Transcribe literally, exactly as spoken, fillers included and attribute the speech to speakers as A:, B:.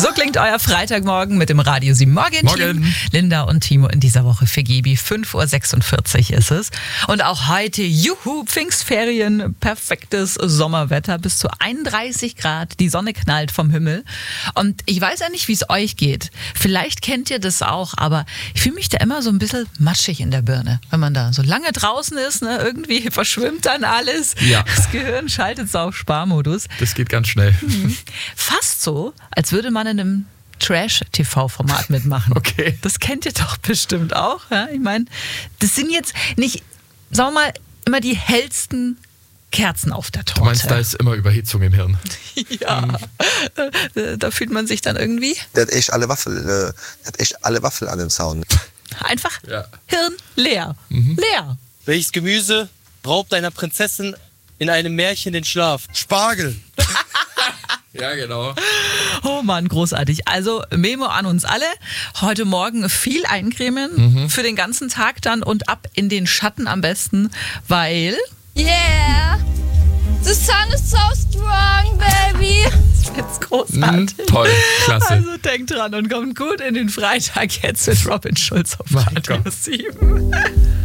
A: So klingt euer Freitagmorgen mit dem Radio sieben Morgen.
B: Morgen.
A: Linda und Timo in dieser Woche für Gibi. fünf Uhr sechsundvierzig ist es. Und auch heute, juhu, Pfingstferien, perfektes Sommerwetter, bis zu einunddreißig Grad. Die Sonne knallt vom Himmel. Und ich weiß ja nicht, wie es euch geht. Vielleicht kennt ihr das auch, aber ich fühle mich da immer so ein bisschen matschig in der Birne. Wenn man da so lange draußen ist, ne, irgendwie verschwimmt dann alles.
B: Ja.
A: Das Gehirn schaltet so auf Sparmodus.
B: Das geht ganz schnell.
A: Mhm. Fast so, als würde man in einem Trash-T V-Format mitmachen.
B: Okay.
A: Das kennt ihr doch bestimmt auch. Ja? Ich meine, das sind jetzt nicht, sagen wir mal, immer die hellsten Kerzen auf der Torte.
B: Du meinst, da ist immer Überhitzung im Hirn.
A: Ja, mhm. Da fühlt man sich dann irgendwie...
C: Der hat echt alle Waffel, äh, der hat echt alle Waffel an dem Sound.
A: Einfach
B: Ja.
A: Hirn leer.
B: Mhm.
A: Leer.
D: Welches Gemüse raubt einer Prinzessin in einem Märchen den Schlaf?
C: Spargel.
B: Ja, genau.
A: Oh Mann, großartig. Also Memo an uns alle. Heute Morgen viel eincremen
B: Mhm.
A: für den ganzen Tag dann und ab in den Schatten am besten, weil...
E: Yeah! The sun is so strong, baby!
A: Das ist jetzt großartig.
B: Mhm, toll, klasse.
A: Also denkt dran und kommt gut in den Freitag jetzt mit Robin Schulz auf
B: Mein
A: Radio
B: Gott.
A: sieben.